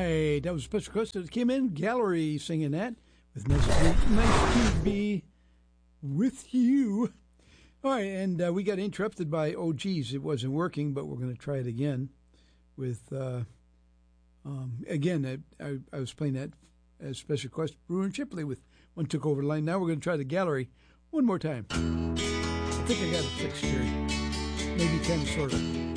right, that was a special request that came in. Gallery singing that with nice to be with you. All right, and we got interrupted by, oh, geez, it wasn't working, but we're going to try it again with, again, I was playing that as special request, Brewer and Chipley with One Took Over the Line. Now we're going to try the Gallery one more time. I think I got it fixed here. Maybe kind of, sort of.